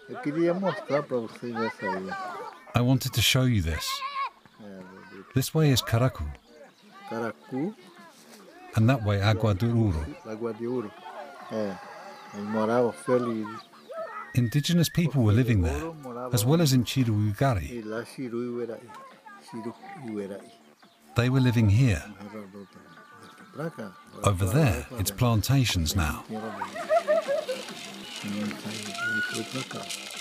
Eu queria mostrar para vocês essa aí. I wanted to show you this. This way is Karaku, Caracu, and that way Agua de Ouro. Lagoa de Ouro. É, eles moravam felizes. Indigenous people were living there, as well as in Chiruigari. E lá Chiruiueraí. They were living here. Pra cá. Over there, it's plantations now. Ele foi pra cá.